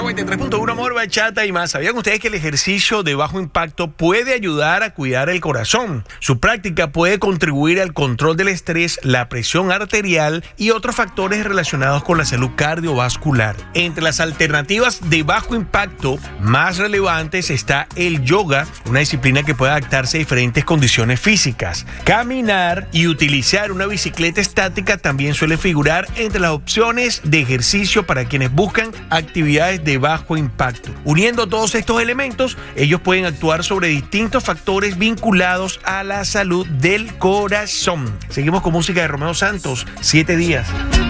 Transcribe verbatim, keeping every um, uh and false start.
noventa y tres punto uno Amor, Bachata y más. ¿Sabían ustedes que el ejercicio de bajo impacto puede ayudar a cuidar el corazón? Su práctica puede contribuir al control del estrés, la presión arterial y otros factores relacionados con la salud cardiovascular. Entre las alternativas de bajo impacto más relevantes está el yoga, una disciplina que puede adaptarse a diferentes condiciones físicas. Caminar y utilizar una bicicleta estática también suele figurar entre las opciones de ejercicio para quienes buscan actividades de bajo impacto. Uniendo todos estos elementos, ellos pueden actuar sobre distintos factores vinculados a la salud del corazón. Seguimos con música de Romeo Santos, Siete Días.